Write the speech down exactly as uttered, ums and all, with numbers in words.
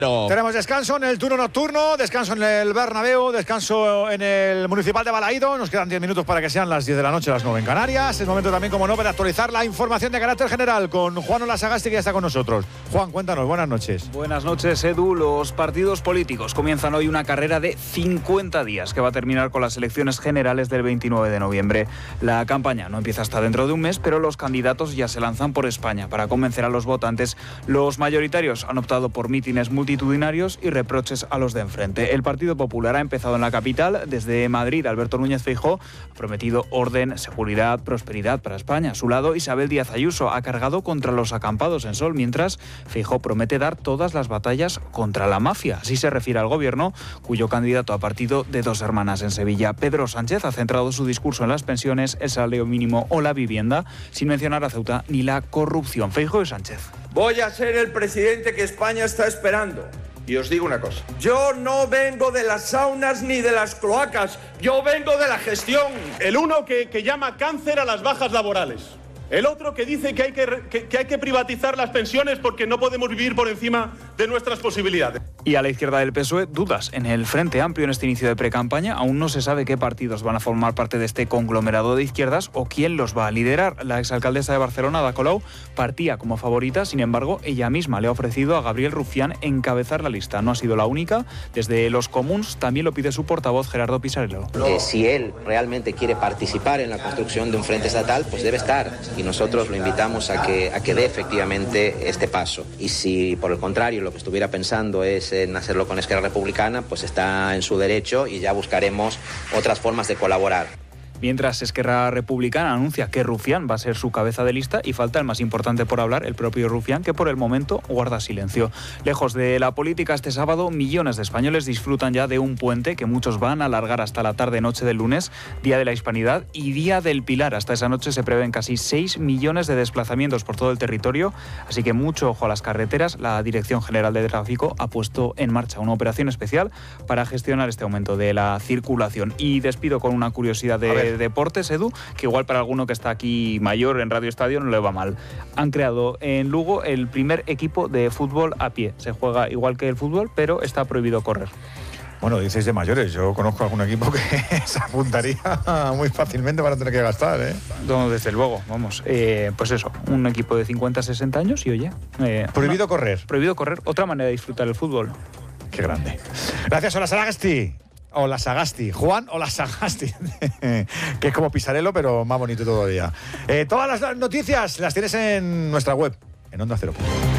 No. Tenemos descanso en el turno nocturno, descanso en el Bernabéu, descanso en el Municipal de Balaído. Nos quedan diez minutos para que sean las diez de la noche, las nueve en Canarias. Es momento también, como no, para actualizar la información de carácter general con Juan Olasagasti, que ya está con nosotros. Juan, cuéntanos, buenas noches. Buenas noches, Edu. Los partidos políticos comienzan hoy una carrera de cincuenta días que va a terminar con las elecciones generales del veintinueve de noviembre. La campaña no empieza hasta dentro de un mes, pero los candidatos ya se lanzan por España para convencer a los votantes. Los mayoritarios han optado por mítines multitudinarios y reproches a los de enfrente. El Partido Popular ha empezado en la capital. Desde Madrid, Alberto Núñez Feijóo ha prometido orden, seguridad, prosperidad para España. A su lado, Isabel Díaz Ayuso ha cargado contra los acampados en Sol, mientras Feijóo promete dar todas las batallas contra la mafia. Así se refiere al gobierno, cuyo candidato a partido de Dos Hermanas en Sevilla, Pedro Sánchez, ha centrado su discurso en las pensiones, el salario mínimo o la vivienda, sin mencionar a Ceuta ni la corrupción. Feijóo y Sánchez. Voy a ser el presidente que España está esperando. Y os digo una cosa, yo no vengo de las saunas ni de las cloacas, yo vengo de la gestión. El uno que, que llama cáncer a las bajas laborales. El otro que dice que hay que, que, que hay que privatizar las pensiones porque no podemos vivir por encima de nuestras posibilidades. Y a la izquierda del P S O E, dudas en el Frente Amplio en este inicio de precampaña. Aún no se sabe qué partidos van a formar parte de este conglomerado de izquierdas o quién los va a liderar. La exalcaldesa de Barcelona, Ada Colau, partía como favorita. Sin embargo, ella misma le ha ofrecido a Gabriel Rufián encabezar la lista. No ha sido la única. Desde los Comuns también lo pide su portavoz, Gerardo Pisarello. Eh, si él realmente quiere participar en la construcción de un frente estatal, pues debe estar. Y nosotros lo invitamos a que, a que dé efectivamente este paso. Y si por el contrario lo que estuviera pensando es en hacerlo con Esquerra Republicana, pues está en su derecho y ya buscaremos otras formas de colaborar. Mientras Esquerra Republicana anuncia que Rufián va a ser su cabeza de lista y falta el más importante por hablar, el propio Rufián, que por el momento guarda silencio. Lejos de la política, este sábado millones de españoles disfrutan ya de un puente que muchos van a alargar hasta la tarde-noche del lunes, Día de la Hispanidad y Día del Pilar. Hasta esa noche se prevén casi seis millones de desplazamientos por todo el territorio, así que mucho ojo a las carreteras. La Dirección General de Tráfico ha puesto en marcha una operación especial para gestionar este aumento de la circulación. Y despido con una curiosidad de deportes, Edu, que igual para alguno que está aquí mayor en Radio Estadio no le va mal. Han creado en Lugo el primer equipo de fútbol a pie. Se juega igual que el fútbol, pero está prohibido correr. Bueno, dices de mayores. Yo conozco algún equipo que se apuntaría muy fácilmente para tener que gastar, ¿eh? No, desde luego, vamos. Eh, pues eso, un equipo de cincuenta a sesenta años y oye... Eh, prohibido no, correr. Prohibido correr. Otra manera de disfrutar el fútbol. Qué grande. Gracias, Olasagasti. Olasagasti, Juan Olasagasti, que es como Pisarello, pero más bonito todavía. Eh, todas las noticias las tienes en nuestra web, en Onda Cero.